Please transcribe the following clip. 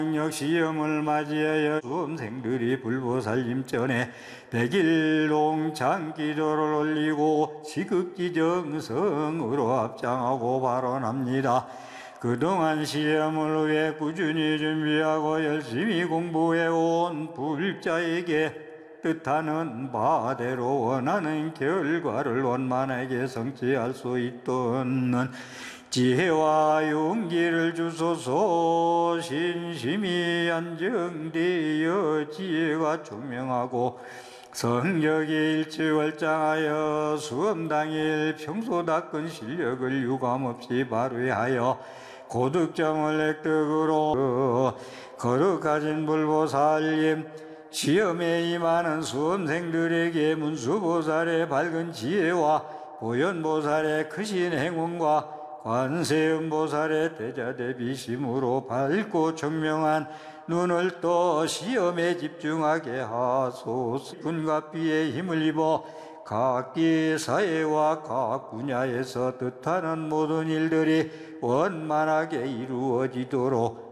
능력 시험을 맞이하여 수험생들이 불보살님 전에 백일동 장기조를 올리고 지극히 정성으로 합장하고 발언합니다. 그동안 시험을 위해 꾸준히 준비하고 열심히 공부해온 불자에게 뜻하는 바대로 원하는 결과를 원만하게 성취할 수 있도록 지혜와 용기를 주소서. 신심이 안정되어 지혜가 총명하고 성적이 일치월장하여 수험 당일 평소 닦은 실력을 유감없이 발휘하여 고득점을 획득으로 거룩하신 불보살님, 시험에 임하는 수험생들에게 문수보살의 밝은 지혜와 보현보살의 크신 행운과 관세음보살의 대자대비심으로 밝고 청명한 눈을 떠 시험에 집중하게 하소서. 군과 비의 힘을 입어 각기 사회와 각 분야에서 뜻하는 모든 일들이 원만하게 이루어지도록